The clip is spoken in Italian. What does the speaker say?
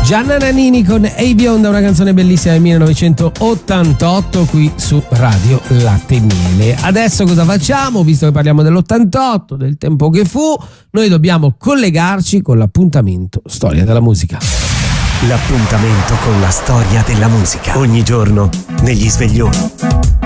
Gianna Nannini con Hey Bionda, una canzone bellissima del 1988 qui su Radio Latte e Miele. Adesso cosa facciamo? Visto che parliamo dell'88, del tempo che fu, noi dobbiamo collegarci con l'appuntamento Storia della Musica. L'appuntamento con la storia della musica. Ogni giorno negli sveglioni.